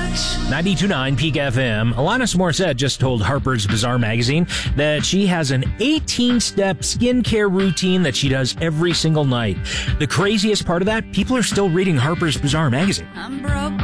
92.9 Peak FM. Alanis Morissette just told Harper's Bazaar magazine that she has an 18-step skincare routine that she does every single night. The craziest part of that, people are still reading Harper's Bazaar magazine. I'm broke.